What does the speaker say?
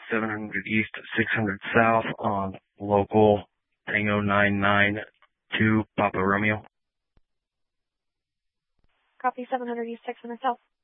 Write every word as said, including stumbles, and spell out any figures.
seven hundred East, six hundred South on local Tango nine nine two Papa Romeo. Copy seven hundred East, six hundred South.